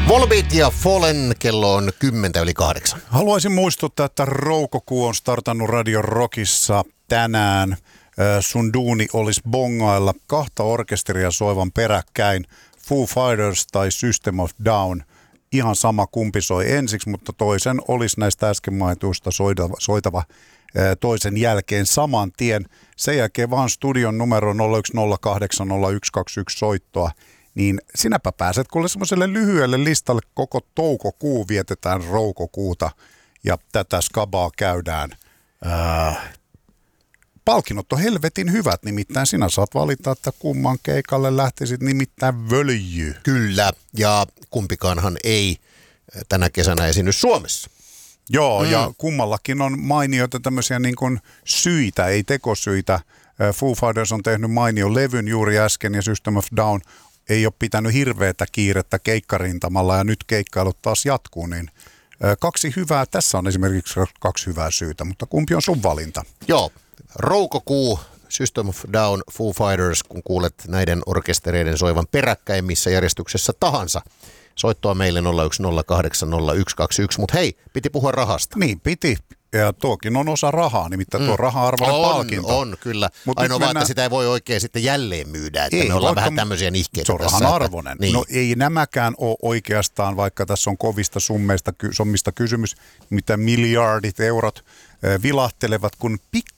Volbeat ja Fallen, kello on 7:10. Haluaisin muistuttaa, että Roukokuu on startannut Radio Rockissa tänään. Sun duuni olisi bongailla 2 orkesteria soivan peräkkäin, Foo Fighters tai System of Down. Ihan sama kumpi soi ensiksi, mutta toisen olisi näistä äsken mainituista soitava toisen jälkeen saman tien. Sen jälkeen vaan studion numero 01080121 soittoa. Niin sinäpä pääset kuule semmoiselle lyhyelle listalle, koko toukokuu vietetään Roukokuuta ja tätä skabaa käydään. Palkinnot on helvetin hyvät, nimittäin sinä saat valita, että kumman keikalle lähtisit nimittäin völjyy. Kyllä, ja kumpikaanhan ei tänä kesänä esiinny Suomessa. Joo, ja kummallakin on mainioita tämmöisiä niin kuin syitä, ei tekosyitä. Foo Fighters on tehnyt mainion levyn juuri äsken ja System of Down ei ole pitänyt hirveätä kiirettä keikkarintamalla ja nyt keikkailut taas jatkuu, niin 2 hyvää, tässä on esimerkiksi 2 hyvää syytä, mutta kumpi on sun valinta? Joo, Roukokuu, System of Down, Foo Fighters, kun kuulet näiden orkestereiden soivan peräkkäin missä järjestyksessä tahansa. Soittoa meille 01080121, mutta hei, piti puhua rahasta. Niin, piti. Ja tuokin on osa rahaa, nimittäin tuo raha-arvoinen palkinto. On, kyllä. Ainoa vaan, että sitä ei voi oikein sitten jälleen myydä, että me ollaan vähän tämmöisiä nihkeitä. Se on rahan arvoinen. Niin. No ei nämäkään ole oikeastaan, vaikka tässä on kovista summista kysymys, mitä miljardit eurot vilahtelevat, kun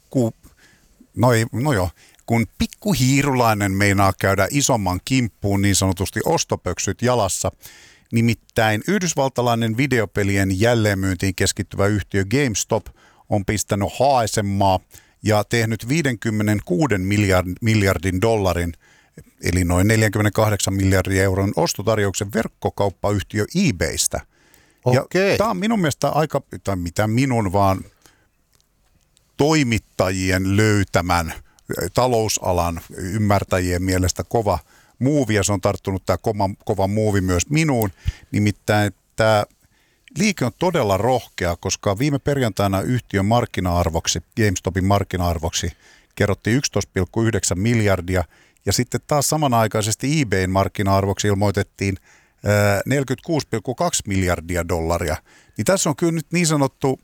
kun pikkuhiirulainen meinaa käydä isomman kimppuun, niin sanotusti ostopöksyt jalassa. Nimittäin yhdysvaltalainen videopelien jälleenmyyntiin keskittyvä yhtiö GameStop on pistänyt haasemaa ja tehnyt 56 miljardin dollarin, eli noin 48 miljardin euron ostotarjouksen verkkokauppayhtiö eBaystä. Okei. Tämä on minun mielestä aika, tai mitä minun, vaan toimittajien löytämän talousalan ymmärtäjien mielestä kova muuvi, ja se on tarttunut tämä kova muuvi myös minuun. Nimittäin tämä liike on todella rohkea, koska viime perjantaina yhtiön markkina-arvoksi, GameStopin markkina-arvoksi, kerrottiin 11,9 miljardia, ja sitten taas samanaikaisesti eBayn markkina-arvoksi ilmoitettiin 46,2 miljardia dollaria. Niin tässä on kyllä nyt niin sanottu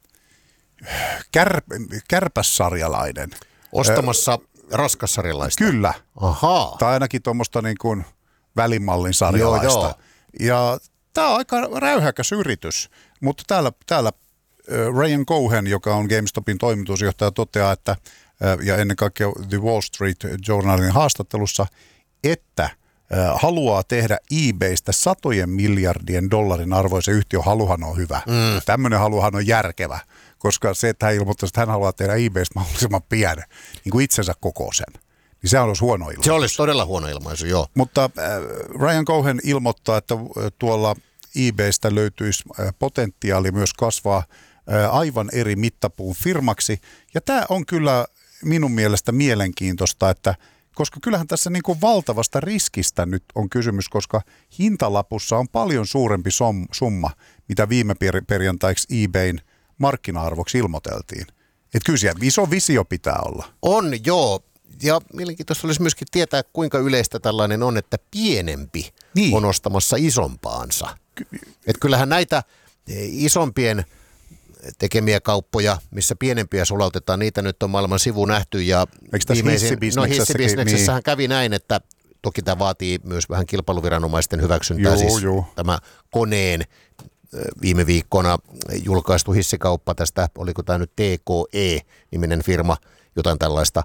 kärpässarjalainen. Ostamassa raskassarjalaista. Kyllä. Ahaa. Tai ainakin tuommoista niin kuin välimallin sarjalaista. Joo. Ja tämä on aika räyhäkäs yritys, mutta täällä Ryan Cohen, joka on GameStopin toimitusjohtaja, toteaa, että, ja ennen kaikkea The Wall Street Journalin haastattelussa, että haluaa tehdä eBaystä satojen miljardien dollarin arvoisen yhtiön. Haluhan on hyvä. Tämmöinen haluhan on järkevä, koska se, että hän ilmoittaa, että hän haluaa tehdä eBaystä mahdollisimman pienen, niin kuin itsensä kokoisen, niin se olisi huono ilmaisu. Se olisi todella huono ilmaisu, joo. Mutta Ryan Cohen ilmoittaa, että tuolla eBaystä löytyisi potentiaali myös kasvaa aivan eri mittapuun firmaksi. Ja tämä on kyllä minun mielestä mielenkiintoista, että koska kyllähän tässä niin kuin valtavasta riskistä nyt on kysymys, koska hintalapussa on paljon suurempi summa, mitä viime perjantaiksi eBayn markkina-arvoksi ilmoiteltiin. Että kyllä siellä iso visio pitää olla. On, joo. Ja mielenkiintoista olisi myöskin tietää, kuinka yleistä tällainen on, että pienempi on ostamassa isompaansa. Että kyllähän näitä isompien tekemiä kauppoja, missä pienempiä sulautetaan, niitä nyt on maailman sivu nähty. Ja hissibisneksessähän kävi näin, että toki tämä vaatii myös vähän kilpailuviranomaisten hyväksyntää. Tämä Koneen viime viikkona julkaistu hissikauppa tästä, oliko tämä nyt TKE-niminen firma, jotain tällaista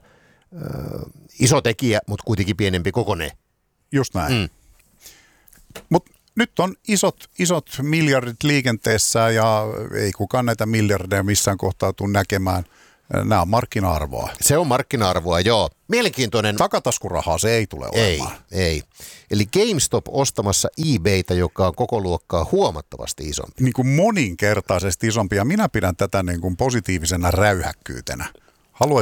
iso tekijä, mutta kuitenkin pienempi kokoneen. Just näin. Mutta nyt on isot miljardit liikenteessä ja ei kukaan näitä miljardeja missään kohtaa tule näkemään. Nämä on markkina-arvoa. Se on markkina-arvoa, joo. Mielenkiintoinen. Takataskurahaa se ei tule olemaan. Ei. Eli GameStop ostamassa eBaytä, joka on koko luokkaa huomattavasti isompi. Niin kuin moninkertaisesti isompi, ja minä pidän tätä niin kuin positiivisena räyhäkkyytenä.